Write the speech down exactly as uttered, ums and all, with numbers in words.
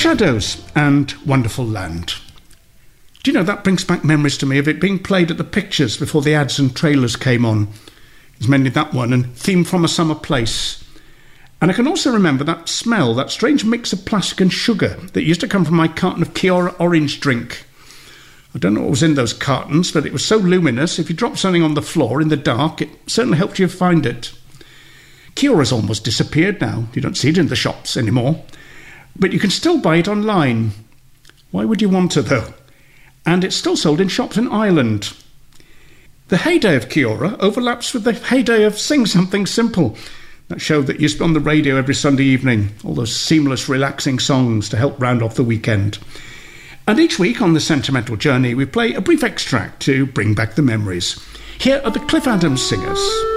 Shadows and Wonderful Land. Do you know, that brings back memories to me of it being played at the Pictures before the ads and trailers came on. There's mainly that one, and Theme from a Summer Place. And I can also remember that smell, that strange mix of plastic and sugar that used to come from my carton of Kiora orange drink. I don't know what was in those cartons, but it was so luminous, if you dropped something on the floor in the dark, it certainly helped you find it. Kiora's almost disappeared now. You don't see it in the shops anymore. But you can still buy it online. Why would you want to, though? And it's still sold in shops in Ireland. The heyday of Kiora overlaps with the heyday of Sing Something Simple, that show that used to be on the radio every Sunday evening, all those seamless, relaxing songs to help round off the weekend. And each week on the Sentimental Journey, we play a brief extract to bring back the memories. Here are the Cliff Adams Singers.